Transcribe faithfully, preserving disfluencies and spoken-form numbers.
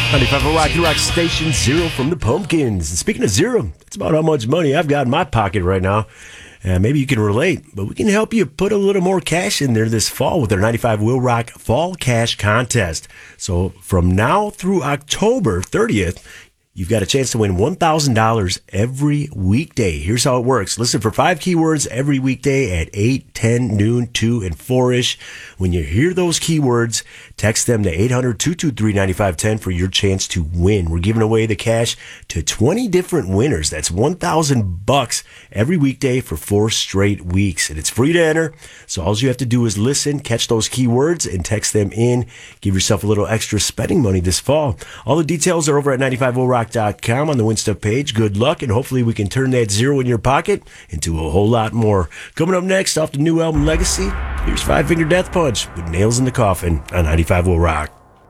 ninety-five Rock, the rock station, Zero from the Pumpkins. And speaking of zero, that's about how much money I've got in my pocket right now. Uh, maybe you can relate, but we can help you put a little more cash in there this fall with our ninety-five Will Rock Fall Cash Contest. So from now through October thirtieth, you've got a chance to win one thousand dollars every weekday. Here's how it works. Listen for five keywords every weekday at eight, ten, noon, two, and four-ish. When you hear those keywords, text them to eight hundred, two two three, nine five one zero for your chance to win. We're giving away the cash to twenty different winners. That's one thousand bucks every weekday for four straight weeks. And it's free to enter. So all you have to do is listen, catch those keywords, and text them in. Give yourself a little extra spending money this fall. All the details are over at ninety-five will rock dot com on the Win Stuff page. Good luck, and hopefully we can turn that zero in your pocket into a whole lot more. Coming up next, off the new album Legacy, here's Five Finger Death Punch with Nails in the Coffin on ninety-five Will Rock.